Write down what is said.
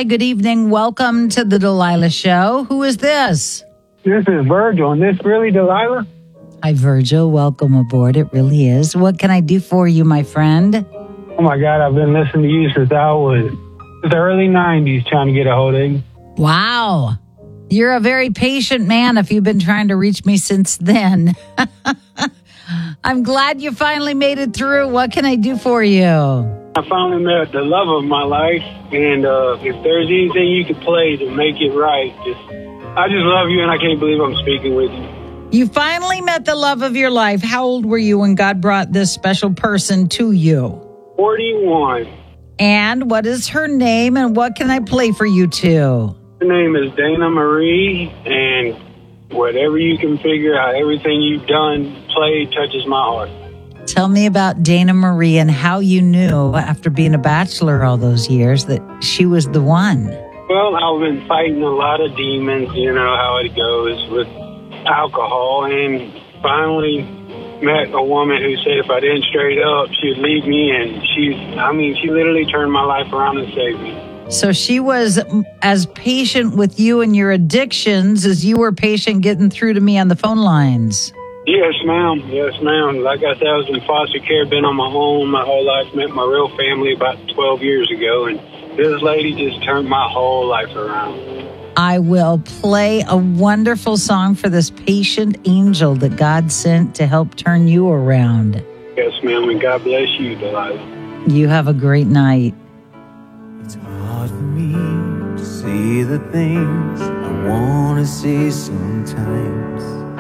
Hi, good evening. Welcome to the Delilah Show. Who is this? This is Virgil, and this really Delilah? Hi, Virgil. Welcome aboard. It really is. What can I do for you, my friend? Oh, my God, I've been listening to you since I was the early 90s trying to get a hold of you. Wow. You're a very patient man if you've been trying to reach me since then. I'm glad you finally made it through. What can I do for you? I finally met the love of my life, and if there's anything you could play to make it right, I just love you, and I can't believe I'm speaking with you. You finally met the love of your life. How old were you when God brought this special person to you? 41. And what is her name, and what can I play for you two? Her name is Dana Marie, and whatever you can figure out, everything you've done, played, touches my heart. Tell me about Dana Marie and how you knew, after being a bachelor all those years, that she was the one. Well, I've been fighting a lot of demons, you know how it goes with alcohol, and finally met a woman who said if I didn't straight up, she'd leave me, and she literally turned my life around and saved me. So she was as patient with you and your addictions as you were patient getting through to me on the phone lines. Yes, ma'am. Yes, ma'am. Like I said, I was in foster care, been on my own my whole life, met my real family about 12 years ago, and this lady just turned my whole life around. I will play a wonderful song for this patient angel that God sent to help turn you around. Yes, ma'am, and God bless you, Delilah. You have a great night. It's hard for me to see the things I want to see sometimes.